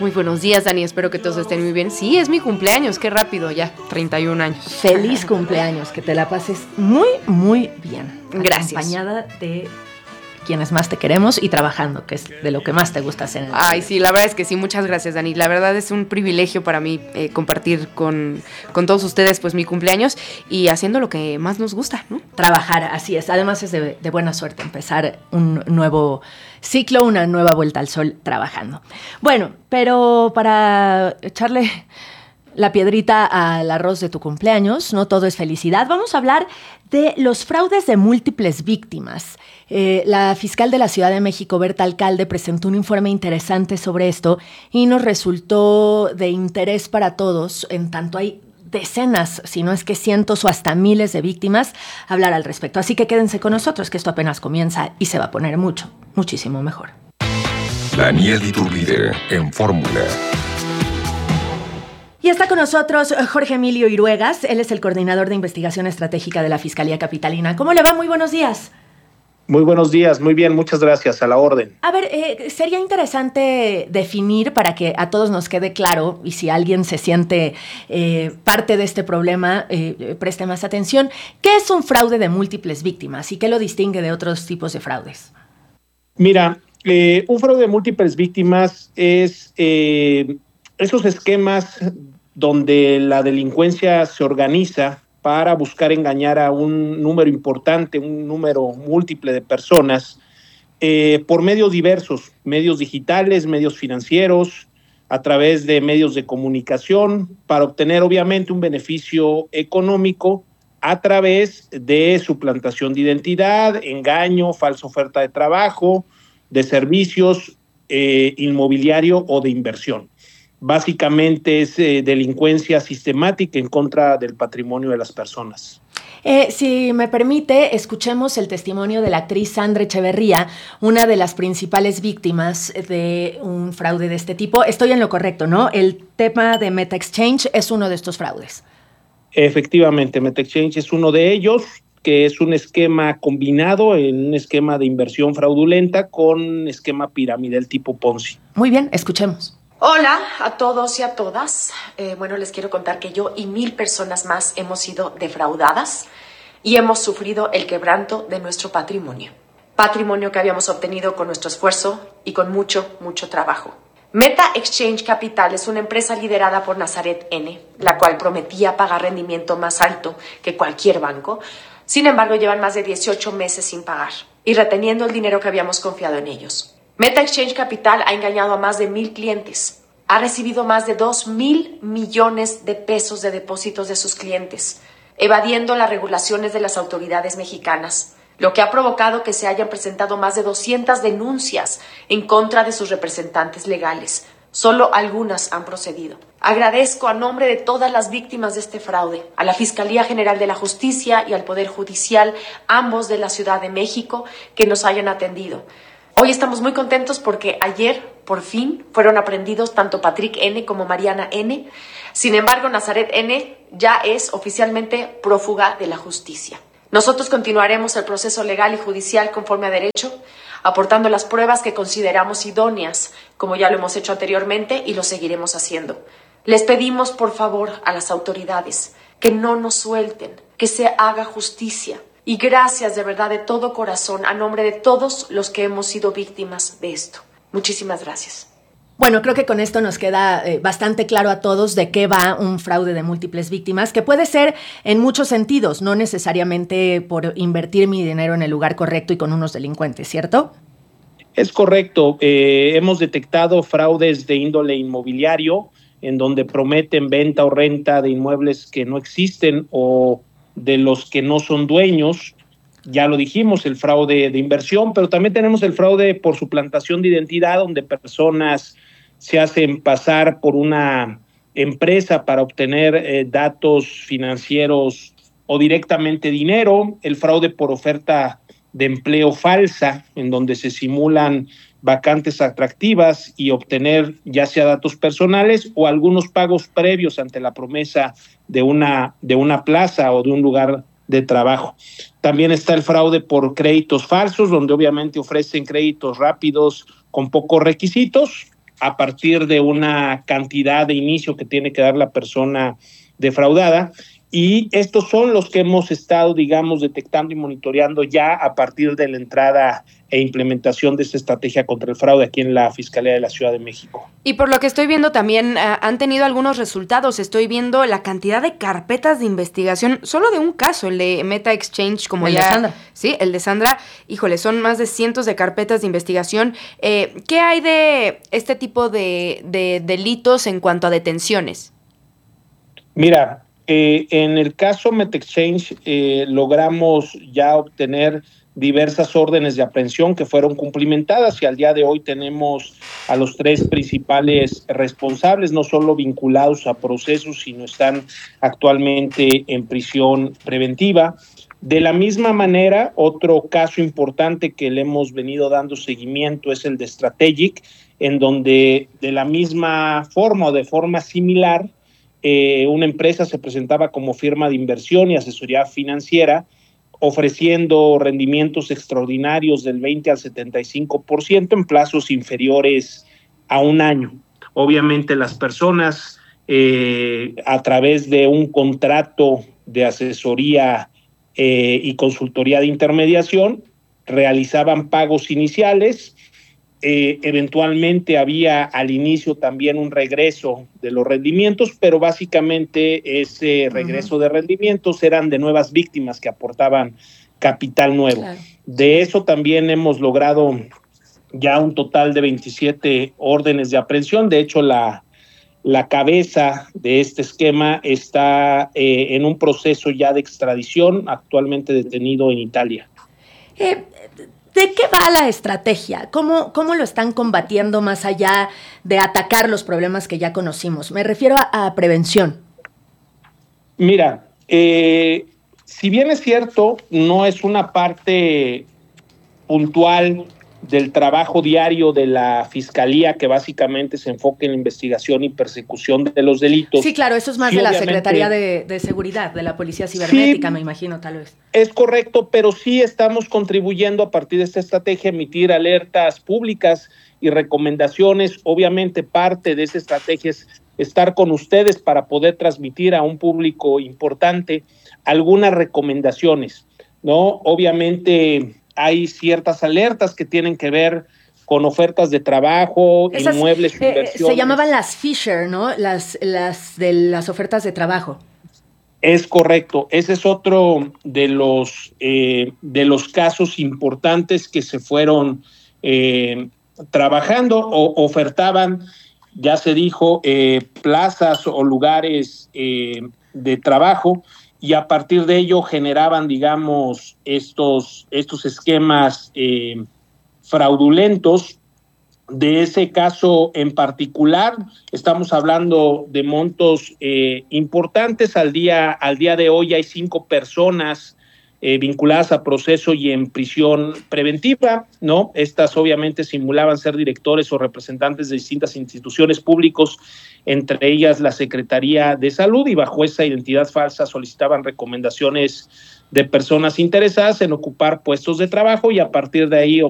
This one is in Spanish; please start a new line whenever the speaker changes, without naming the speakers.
Muy buenos días, Dani, espero que todos estén muy bien. Sí, es mi cumpleaños, qué rápido, ya, 31 años.
Feliz cumpleaños, que te la pases muy, muy bien.
Gracias.
Acompañada de quienes más te queremos y trabajando, que es de lo que más te gusta hacer en el
Ay, sí, la verdad es que sí, muchas gracias, Dani. La verdad es un privilegio para mí compartir con todos ustedes pues mi cumpleaños y haciendo lo que más nos gusta, ¿no?
Trabajar, así es. Además es de buena suerte empezar un nuevo ciclo, una nueva vuelta al sol trabajando. Bueno, pero para echarle la piedrita al arroz de tu cumpleaños, no todo es felicidad, vamos a hablar de los fraudes de múltiples víctimas. La fiscal de la Ciudad de México, Berta Alcalde, presentó un informe interesante sobre esto y nos resultó de interés para todos, en tanto hay decenas, si no es que cientos o hasta miles de víctimas, hablar al respecto. Así que quédense con nosotros, que esto apenas comienza y se va a poner muchísimo mejor.
Daniel Iturbide en Fórmula.
Y está con nosotros Jorge Emilio Iruegas, él es el coordinador de investigación estratégica de la Fiscalía Capitalina. ¿Cómo le va? Muy buenos días.
Muy buenos días, muy bien, muchas gracias, a la orden.
A ver, sería interesante definir para que a todos nos quede claro, y si alguien se siente parte de este problema, preste más atención, ¿qué es un fraude de múltiples víctimas y qué lo distingue de otros tipos de fraudes?
Mira, un fraude de múltiples víctimas es esos esquemas donde la delincuencia se organiza para buscar engañar a un número importante, un número múltiple de personas, por medios diversos, medios digitales, medios financieros, a través de medios de comunicación, para obtener obviamente un beneficio económico a través de suplantación de identidad, engaño, falsa oferta de trabajo, de servicios, inmobiliario o de inversión. Básicamente es delincuencia sistemática en contra del patrimonio de las personas.
Si me permite, escuchemos el testimonio de la actriz Sandra Echeverría, una de las principales víctimas de un fraude de este tipo. Estoy en lo correcto, ¿no? El tema de MetaExchange es uno de estos fraudes.
Efectivamente, MetaExchange es uno de ellos, que es un esquema combinado en un esquema de inversión fraudulenta con esquema piramidal tipo Ponzi.
Muy bien, escuchemos.
Hola a todos y a todas. Bueno, les quiero contar que yo y 1,000 personas más hemos sido defraudadas y hemos sufrido el quebranto de nuestro patrimonio. Patrimonio que habíamos obtenido con nuestro esfuerzo y con mucho trabajo. MetaExchange Capital es una empresa liderada por Nazaret N., la cual prometía pagar rendimiento más alto que cualquier banco. Sin embargo, llevan más de 18 meses sin pagar y reteniendo el dinero que habíamos confiado en ellos. MetaExchange Capital ha engañado a más de 1,000 clientes. Ha recibido más de 2,000 millones de pesos de depósitos de sus clientes, evadiendo las regulaciones de las autoridades mexicanas, lo que ha provocado que se hayan presentado más de 200 denuncias en contra de sus representantes legales. Solo algunas han procedido. Agradezco a nombre de todas las víctimas de este fraude, a la Fiscalía General de la Justicia y al Poder Judicial, ambos de la Ciudad de México, que nos hayan atendido. Hoy estamos muy contentos porque ayer, por fin, fueron aprehendidos tanto Patrick N. como Mariana N. Sin embargo, Nazaret N. ya es oficialmente prófuga de la justicia. Nosotros continuaremos el proceso legal y judicial conforme a derecho, aportando las pruebas que consideramos idóneas, como ya lo hemos hecho anteriormente y lo seguiremos haciendo. Les pedimos, por favor, a las autoridades que no nos suelten, que se haga justicia. Y gracias de verdad de todo corazón a nombre de todos los que hemos sido víctimas de esto. Muchísimas gracias.
Bueno, creo que con esto nos queda bastante claro a todos de qué va un fraude de múltiples víctimas, que puede ser en muchos sentidos, no necesariamente por invertir mi dinero en el lugar correcto y con unos delincuentes, ¿cierto?
Es correcto. Hemos detectado fraudes de índole inmobiliario, en donde prometen venta o renta de inmuebles que no existen o de los que no son dueños. Ya lo dijimos, el fraude de inversión, pero también tenemos el fraude por suplantación de identidad, donde personas se hacen pasar por una empresa para obtener datos financieros o directamente dinero. El fraude por oferta de empleo falsa, en donde se simulan vacantes atractivas y obtener ya sea datos personales o algunos pagos previos ante la promesa de una plaza o de un lugar de trabajo. También está el fraude por créditos falsos, donde obviamente ofrecen créditos rápidos con pocos requisitos a partir de una cantidad de inicio que tiene que dar la persona defraudada. Y estos son los que hemos estado, digamos, detectando y monitoreando ya a partir de la entrada e implementación de esta estrategia contra el fraude aquí en la Fiscalía de la Ciudad de México.
Y por lo que estoy viendo también han tenido algunos resultados. Estoy viendo la cantidad de carpetas de investigación, solo de un caso, el de Meta Exchange, como
el
ya...
de Sandra.
Sí, el de Sandra. Híjole, son más de cientos de carpetas de investigación. ¿Qué hay de este tipo de delitos en cuanto a detenciones?
Mira, en el caso MetaExchange logramos ya obtener diversas órdenes de aprehensión que fueron cumplimentadas y al día de hoy tenemos a los 3 principales responsables, no solo vinculados a procesos, sino están actualmente en prisión preventiva. De la misma manera, otro caso importante que le hemos venido dando seguimiento es el de Strategic, en donde de la misma forma o de forma similar, una empresa se presentaba como firma de inversión y asesoría financiera, ofreciendo rendimientos extraordinarios del 20 al 75% en plazos inferiores a un año. Obviamente las personas, a través de un contrato de asesoría y consultoría de intermediación, realizaban pagos iniciales. Eventualmente había al inicio también un regreso de los rendimientos, pero básicamente ese regreso de rendimientos eran de nuevas víctimas que aportaban capital nuevo. Claro. De eso también hemos logrado ya un total de 27 órdenes de aprehensión. De hecho, la cabeza de este esquema está en un proceso ya de extradición, actualmente detenido en Italia.
¿De qué va la estrategia? ¿Cómo lo están combatiendo más allá de atacar los problemas que ya conocimos? Me refiero a prevención.
Mira, si bien es cierto, no es una parte puntual del trabajo diario de la Fiscalía, que básicamente se enfoca en la investigación y persecución de los delitos.
Sí, claro, eso es más de la Secretaría de Seguridad, de la Policía Cibernética, sí, me imagino, tal vez.
Es correcto, pero sí estamos contribuyendo a partir de esta estrategia a emitir alertas públicas y recomendaciones. Obviamente parte de esa estrategia es estar con ustedes para poder transmitir a un público importante algunas recomendaciones, ¿no? Obviamente hay ciertas alertas que tienen que ver con ofertas de trabajo, inmuebles, inversiones.
Se llamaban las Fisher, ¿no? Las de las ofertas de trabajo.
Es correcto. Ese es otro de los casos importantes que se fueron trabajando o ofertaban, ya se dijo, plazas o lugares de trabajo, y a partir de ello generaban, digamos, estos esquemas fraudulentos. De ese caso en particular, estamos hablando de montos importantes. Al día de hoy hay 5 personas vinculadas a proceso y en prisión preventiva, ¿no? Estas obviamente simulaban ser directores o representantes de distintas instituciones públicas, entre ellas la Secretaría de Salud, y bajo esa identidad falsa solicitaban recomendaciones de personas interesadas en ocupar puestos de trabajo y a partir de ahí